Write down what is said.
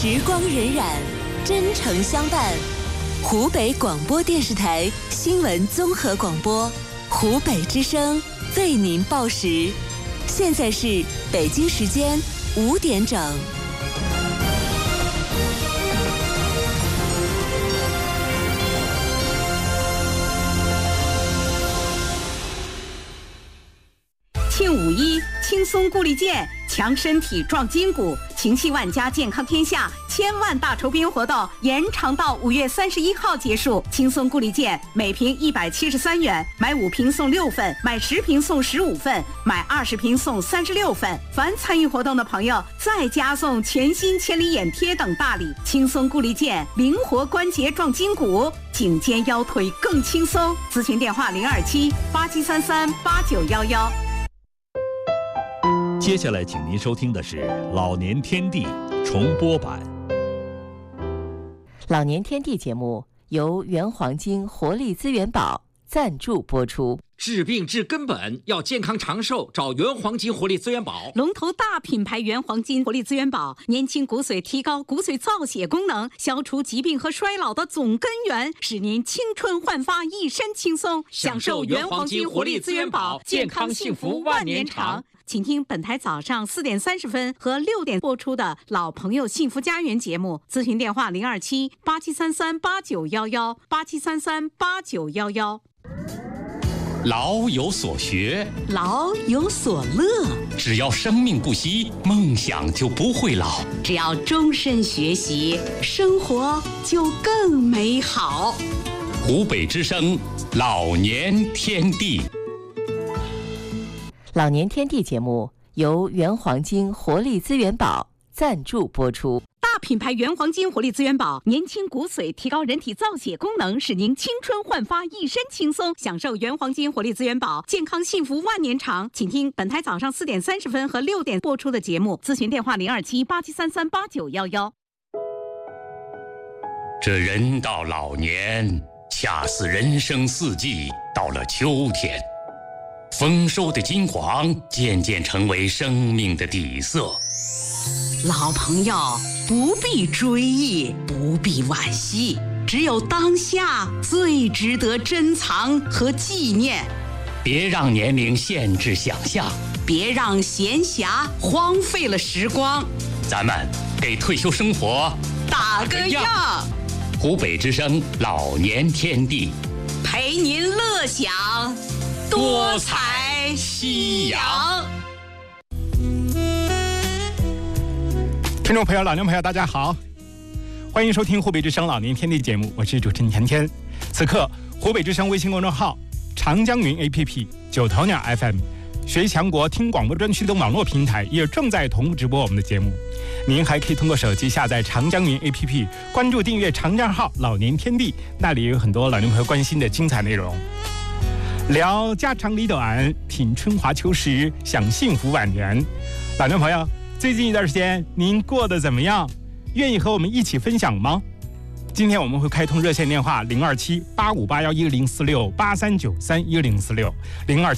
时光荏苒，真诚相伴。湖北广播电视台新闻综合广播，湖北之声为您报时。现在是北京时间5点整。 庆51轻松固力健，强身体壮筋骨，情系万家健康天下1000万大酬宾活动延长到5月31号结束。轻松固力健每瓶173元，买5瓶送6份，买10瓶送15份，买20瓶送36份。凡参与活动的朋友再加送全新千里眼贴等大礼。轻松固力健，灵活关节壮筋骨，颈肩腰腿更轻松。咨询电话027-8733-8911。 接下来请您收听的是《老年天地》重播版。 老年天地节目由原黄金活力资源宝赞助播出。 治病治根本，要健康长寿，找原黄金活力资源宝。 龙头大品牌原黄金活力资源宝，年轻骨髓，提高骨髓造血功能，消除疾病和衰老的总根源，使您青春焕发，一身轻松。享受原黄金活力资源宝，健康幸福万年长。请听本台早上4点30分和6点播出的老朋友幸福家园节目，咨询电话027-8733-8911，8733-8911。 老有所学， 老有所乐， 只要生命不息，梦想就不会老。 只要终身学习，生活就更美好。 湖北之声，老年天地。 老年天地节目由原黄金活力资源宝赞助播出。 大品牌原黄金活力资源宝，年轻骨髓，提高人体造血功能，使您青春焕发，一身轻松。享受原黄金活力资源宝，健康幸福万年长。请听本台早上4点30分和6点播出的节目，咨询电话027-8733-8911。 这人到老年，恰似人生四季到了秋天，丰收的金黄渐渐成为生命的底色。 老朋友不必追忆，不必惋惜，只有当下最值得珍藏和纪念。 别让年龄限制想象， 别让闲暇荒废了时光。 咱们给退休生活打个样。 湖北之声老年天地， 陪您乐享多彩夕阳。 听众朋友、老年朋友，大家好，欢迎收听湖北之声老年天地节目，我是主持人甜甜。此刻，湖北之声微信公众号、长江云 APP、九头鸟 FM、学强国听广播专区等网络平台也正在同步直播我们的节目。您还可以通过手机下载长江云 APP， 关注订阅长账号老年天地，那里有很多老年朋友关心的精彩内容。聊家长里短，品春华秋实，享幸福晚年。老年朋友，最近一段时间您过得怎么样？愿意和我们一起分享吗？今天我们会开通热线电话027-8581-1046、8393-1046、027